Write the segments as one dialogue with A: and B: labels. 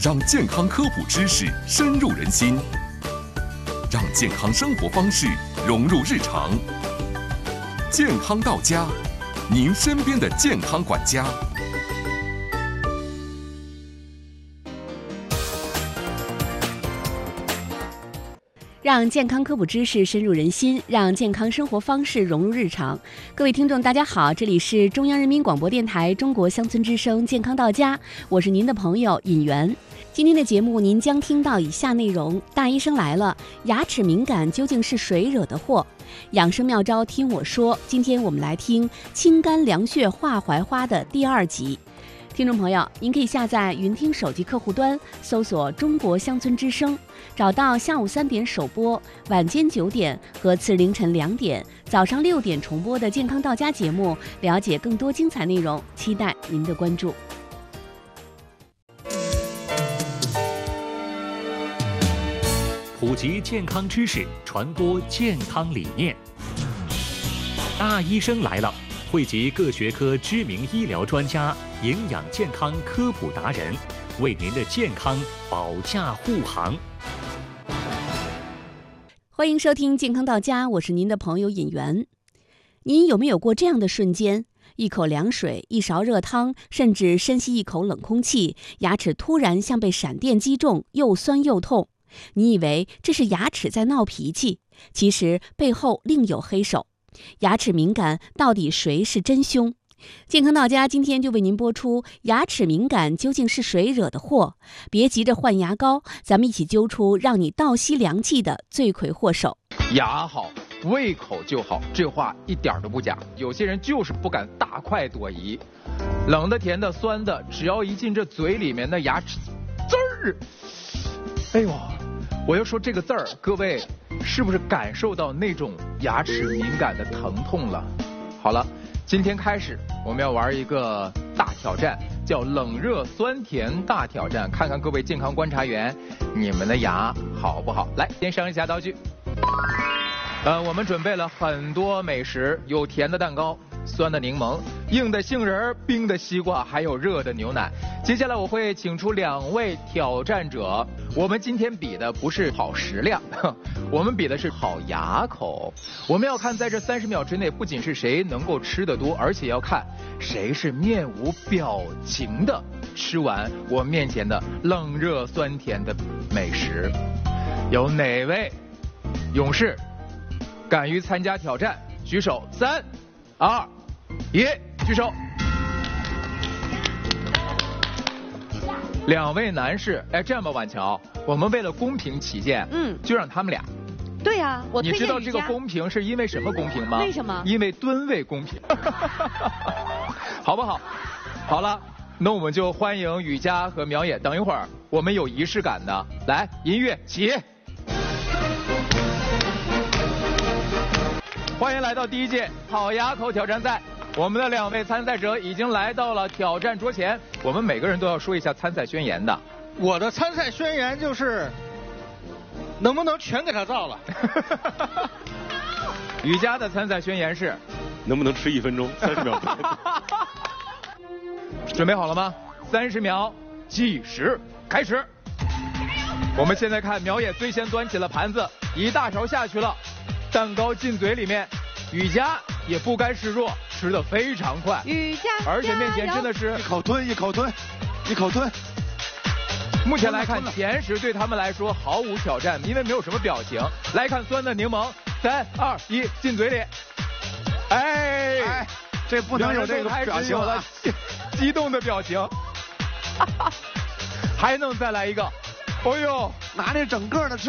A: 让健康科普知识深入人心，让健康生活方式融入日常。健康到家，您身边的健康管家。
B: 让健康科普知识深入人心，让健康生活方式融入日常。各位听众大家好，这里是中央人民广播电台中国乡村之声健康到家，我是您的朋友尹媛。今天的节目您将听到以下内容：大医生来了，牙齿敏感究竟是谁惹的祸？养生妙招听我说。今天我们来听清肝凉血化槐花的第2集。听众朋友，您可以下载云听手机客户端，搜索中国乡村之声，找到下午3点首播、晚间9点和次凌晨2点、早上6点重播的健康到家节目，了解更多精彩内容，期待您的关注。
C: 普及健康知识，传播健康理念。大医生来了，汇集各学科知名医疗专家、营养健康科普达人，为您的健康保驾护航。
B: 欢迎收听健康到家，我是您的朋友尹媛。您有没有过这样的瞬间？一口凉水，一勺热汤，甚至深吸一口冷空气，牙齿突然像被闪电击中，又酸又痛。你以为这是牙齿在闹脾气，其实背后另有黑手。牙齿敏感，到底谁是真凶？健康到家今天就为您播出牙齿敏感究竟是谁惹的祸？别急着换牙膏，咱们一起揪出让你倒吸凉气的罪魁祸首。
D: 牙好，胃口就好，这话一点都不假。有些人就是不敢大快朵颐，冷的、甜的、酸的，只要一进这嘴里面，那牙齿滋儿，哎呦！我要说这个字儿，各位是不是感受到那种牙齿敏感的疼痛了？好了，今天开始我们要玩一个大挑战，叫冷热酸甜大挑战，看看各位健康观察员，你们的牙好不好？来，先上一下道具。我们准备了很多美食，有甜的蛋糕、酸的柠檬、硬的杏仁、冰的西瓜，还有热的牛奶。接下来我会请出2位挑战者，我们今天比的不是好食量，我们比的是好牙口。我们要看在这30秒之内，不仅是谁能够吃得多，而且要看谁是面无表情的吃完我面前的冷热酸甜的美食。有哪位勇士敢于参加挑战？举手！3、2、1，举手。2位男士，哎，这样吧，婉乔，我们为了公平起见，就让他们俩。
E: 对呀，我推荐
D: 你知道这个公平是因为什么公平吗？
E: 为什么？
D: 因为吨位公平，好不好？好了，那我们就欢迎雨佳和苗野。等一会儿我们有仪式感的，来，音乐起。欢迎来到第1届好牙口挑战赛。我们的2位参赛者已经来到了挑战桌前，我们每个人都要说一下参赛宣言的。
F: 我的参赛宣言就是，能不能全给他造了？
D: 雨佳的参赛宣言是，
G: 能不能吃1分钟30秒？
D: 准备好了吗？30秒计时开始。我们现在看苗野最先端起了盘子，一大勺下去了，蛋糕进嘴里面，雨佳也不甘示弱，吃得非常快，
E: 雨佳，
D: 而且面前真的是
F: 一口吞一口吞一口吞。
D: 目前来看，甜食对他们来说毫无挑战，因为没有什么表情。来看酸的柠檬，3、2、1，进嘴里。哎，
F: 这不能有这个表情
D: 了，激动的表情。还能再来一个？哦呦，
F: 拿那整个的吃。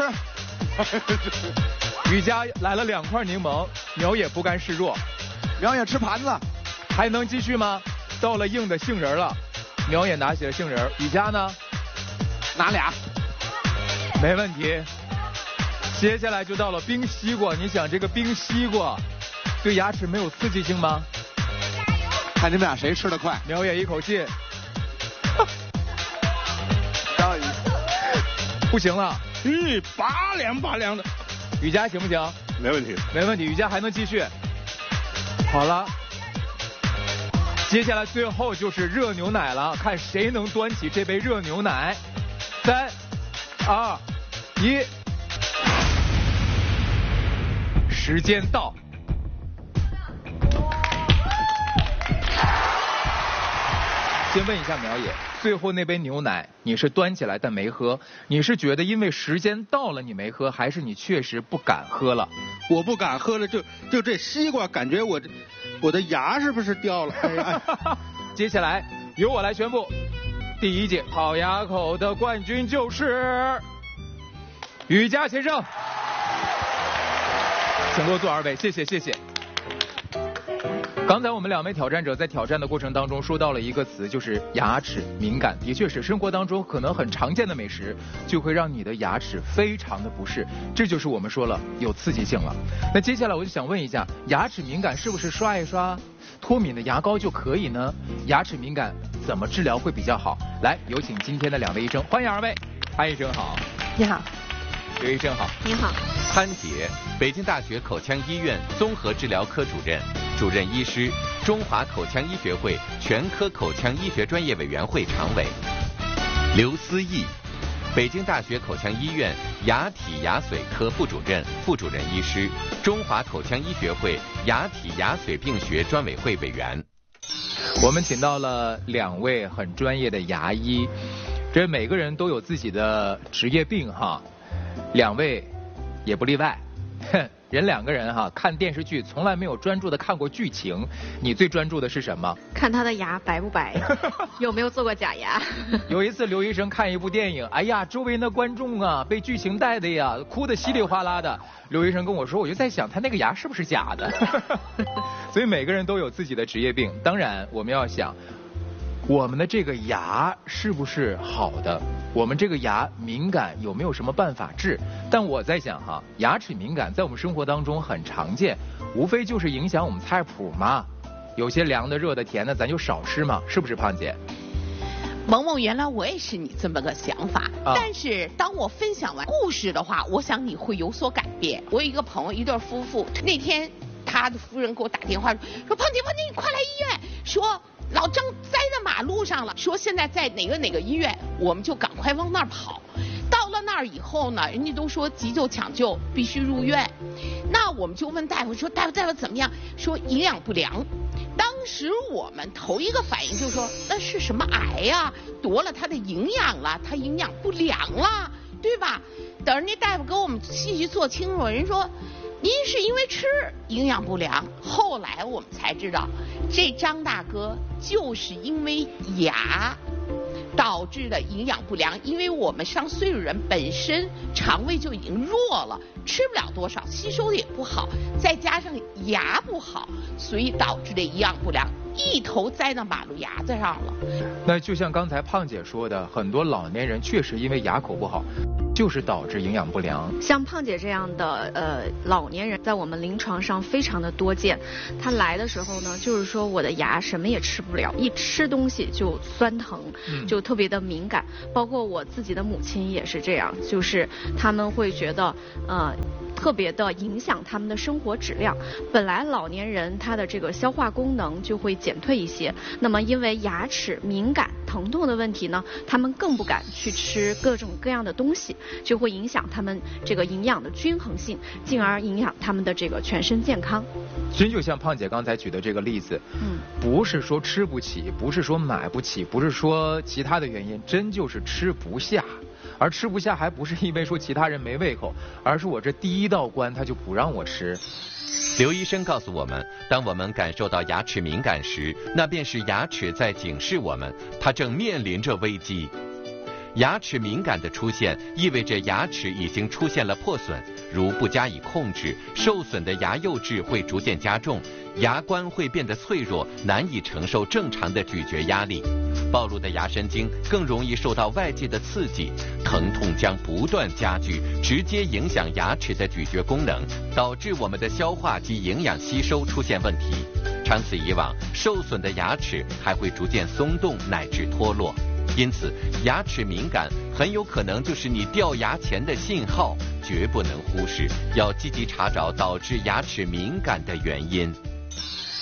D: 雨佳来了2块柠檬，苗野不甘示弱，
F: 苗野吃盘子，
D: 还能继续吗？到了硬的杏仁了，苗野拿起了杏仁，雨佳呢？
F: 拿俩，
D: 没问题。接下来就到了冰西瓜，你想这个冰西瓜对牙齿没有刺激性吗？
F: 看你们俩谁吃得快。
D: 苗野一口气，不行了，
F: 拔凉拔凉的。
D: 雨佳行不行？
G: 没问题，
D: 没问题。雨佳还能继续。好了，接下来最后就是热牛奶了，看谁能端起这杯热牛奶。 3、2、1，时间到。先问一下苗野，最后那杯牛奶你是端起来但没喝，你是觉得因为时间到了你没喝，还是你确实不敢喝了？
F: 我不敢喝了，就这西瓜，感觉我的牙是不是掉了？哎呀，
D: 接下来由我来宣布，第一届好牙口的冠军就是雨佳先生，请落座二位，谢谢谢谢。刚才我们2位挑战者在挑战的过程当中说到了一个词，就是牙齿敏感。的确是生活当中可能很常见的美食就会让你的牙齿非常的不适，这就是我们说了有刺激性了。那接下来我就想问一下，牙齿敏感是不是刷一刷脱敏的牙膏就可以呢？牙齿敏感怎么治疗会比较好？来，有请今天的2位医生，欢迎2位。潘医生好。
E: 你好。
D: 刘医生好。
E: 你好。
H: 潘杰，北京大学口腔医院综合治疗科主任，主任医师，中华口腔医学会全科口腔医学专业委员会常委。刘思义，北京大学口腔医院牙体牙髓科副主任、副主任医师，中华口腔医学会牙体牙髓病学专委会委员。
D: 我们请到了2位很专业的牙医，这每个人都有自己的职业病哈，2位也不例外。人2个人哈，看电视剧从来没有专注的看过剧情，你最专注的是什么？
E: 看他的牙白不白，有没有做过假牙。
D: 有一次刘医生看一部电影，哎呀，周围的观众啊被剧情带的呀，哭得稀里哗啦的。刘医生跟我说，我就在想他那个牙是不是假的。所以每个人都有自己的职业病，当然我们要想我们的这个牙是不是好的，我们这个牙敏感有没有什么办法治？但我在想哈，牙齿敏感在我们生活当中很常见，无非就是影响我们菜谱嘛，有些凉的、热的、甜的咱就少吃嘛，是不是胖姐？
I: 萌萌，原来我也是你这么个想法，但是当我分享完故事的话，我想你会有所改变。我有一个朋友，一对夫妇，那天他的夫人给我打电话说胖姐，你快来医院，说老张栽在马路上了，说现在在哪个医院，我们就赶快往那儿跑。到了那儿以后呢，人家都说急救抢救必须入院，那我们就问大夫说，大夫怎么样？说营养不良。当时我们头一个反应就说，那是什么癌呀？夺了他的营养了，他营养不良了，对吧？等人家大夫给我们细细做清楚，人说您是因为吃营养不良。后来我们才知道，这张大哥就是因为牙导致的营养不良，因为我们上岁数人本身肠胃就已经弱了，吃不了多少，吸收的也不好，再加上牙不好，所以导致的营养不良，一头栽到马路牙子上了。
D: 那就像刚才胖姐说的，很多老年人确实因为牙口不好，就是导致营养不良。
E: 像胖姐这样的老年人，在我们临床上非常的多见。他来的时候呢，就是说我的牙什么也吃不了，一吃东西就酸疼，就特别的敏感。包括我自己的母亲也是这样，就是他们会觉得特别的影响他们的生活质量。本来老年人他的这个消化功能就会减退一些，那么因为牙齿敏感疼痛的问题呢，他们更不敢去吃各种各样的东西，就会影响他们这个营养的均衡性，进而影响他们的这个全身健康。
D: 真就像胖姐刚才举的这个例子，不是说吃不起，不是说买不起，不是说其他的原因，真就是吃不下。而吃不下还不是因为说其他人没胃口，而是我这第一道关他就不让我吃。
H: 刘医生告诉我们，当我们感受到牙齿敏感时，那便是牙齿在警示我们，它正面临着危机。牙齿敏感的出现意味着牙齿已经出现了破损，如不加以控制，受损的牙釉质会逐渐加重，牙关会变得脆弱，难以承受正常的咀嚼压力。暴露的牙神经更容易受到外界的刺激，疼痛将不断加剧，直接影响牙齿的咀嚼功能，导致我们的消化及营养吸收出现问题。长此以往，受损的牙齿还会逐渐松动乃至脱落。因此，牙齿敏感很有可能就是你掉牙前的信号，绝不能忽视，要积极查找导致牙齿敏感的原因。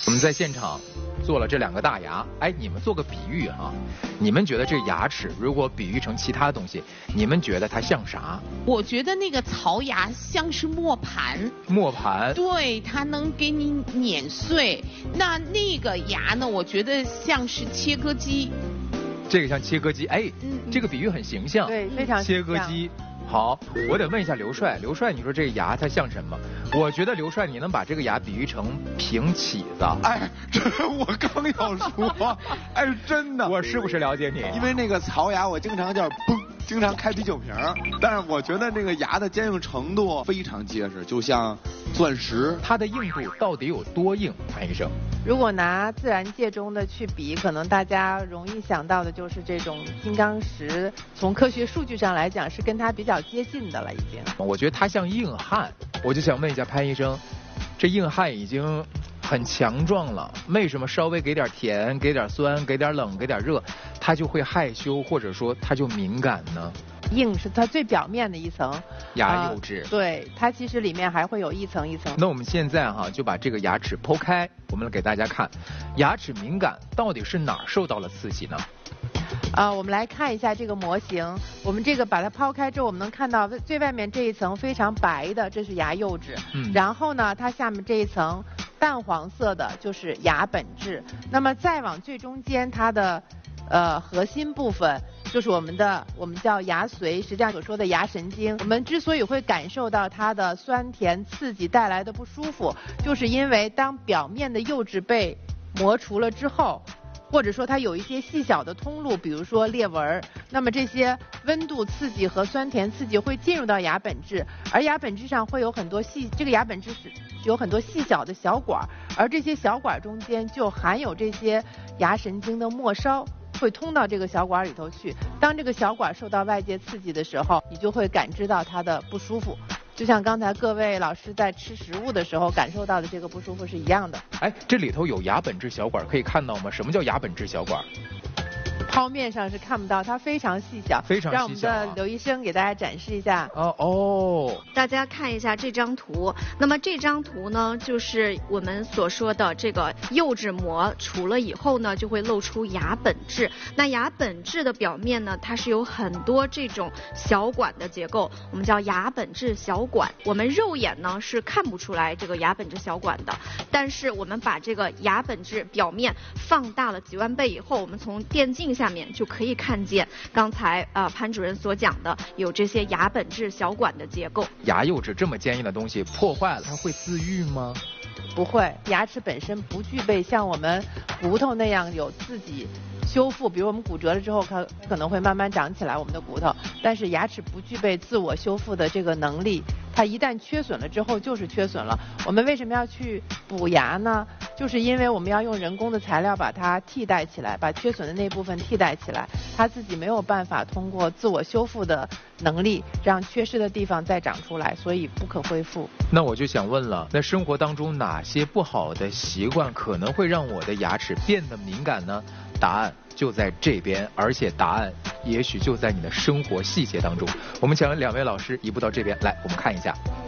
D: 我们在现场做了这2个大牙，哎，你们做个比喻哈，你们觉得这牙齿如果比喻成其他东西，你们觉得它像啥？
I: 我觉得那个槽牙像是磨盘。
D: 磨盘。
I: 对，它能给你碾碎。那个牙呢，我觉得像是切割机。
D: 这个像切割机，哎，这个比喻很形象。
J: 对，非常形象。
D: 切割机。好，我得问一下刘帅，刘帅，你说这个牙它像什么？我觉得刘帅，你能把这个牙比喻成平起子。
K: 哎，这我刚要说，哎，真的。
D: 我是不是了解你？
K: 因为那个槽牙，我经常叫嘣，经常开啤酒瓶，但是我觉得那个牙的坚硬程度非常结实，就像钻石。
D: 它的硬度到底有多硬，潘医生？
J: 如果拿自然界中的去比，可能大家容易想到的就是这种金刚石，从科学数据上来讲是跟它比较接近的了已经。
D: 我觉得它像硬汉，我就想问一下潘医生，这硬汉已经很强壮了，为什么稍微给点甜、给点酸、给点冷、给点热，它就会害羞或者说它就敏感呢？
J: 硬是它最表面的一层
D: 牙釉质，
J: 对，它其实里面还会有一层一层。
D: 那我们现在就把这个牙齿剖开，我们给大家看，牙齿敏感到底是哪儿受到了刺激呢？
J: 我们来看一下这个模型，我们这个把它抛开之后，我们能看到最外面这一层非常白的，这是牙釉质，然后呢，它下面这一层淡黄色的就是牙本质，那么再往最中间，它的核心部分就是我们叫牙髓，实际上所说的牙神经。我们之所以会感受到它的酸甜刺激带来的不舒服，就是因为当表面的釉质被磨除了之后，或者说它有一些细小的通路，比如说裂纹，那么这些温度刺激和酸甜刺激会进入到牙本质，而牙本质上会有很多这个牙本质是有很多细小的小管，而这些小管中间就含有这些牙神经的末梢，会通到这个小管里头去。当这个小管受到外界刺激的时候，你就会感知到它的不舒服。就像刚才各位老师在吃食物的时候感受到的这个不舒服是一样的。
D: 哎，这里头有牙本质小管，可以看到吗？什么叫牙本质小管？
J: 剖面上是看不到，它非常细小。
D: 非常细小。
J: 让我们的刘医生给大家展示一下。
E: 大家看一下这张图。那么这张图呢，就是我们所说的这个釉质磨除了以后呢，就会露出牙本质。那牙本质的表面呢，它是有很多这种小管的结构，我们叫牙本质小管。我们肉眼呢是看不出来这个牙本质小管的，但是我们把这个牙本质表面放大了几万倍以后，我们从电镜下面就可以看见刚才潘主任所讲的有这些牙本质小管的结构。
D: 牙釉质这么坚硬的东西破坏了，它会自愈吗？
J: 不会，牙齿本身不具备像我们骨头那样有自己修复，比如我们骨折了之后可能会慢慢长起来我们的骨头，但是牙齿不具备自我修复的这个能力，它一旦缺损了之后就是缺损了。我们为什么要去补牙呢？就是因为我们要用人工的材料把它替代起来，把缺损的那部分替代起来，它自己没有办法通过自我修复的能力让缺失的地方再长出来，所以不可恢复。
D: 那我就想问了，那生活当中哪些不好的习惯可能会让我的牙齿变得敏感呢？答案就在这边，而且答案也许就在你的生活细节当中。我们请2位老师移步到这边来，我们看一下。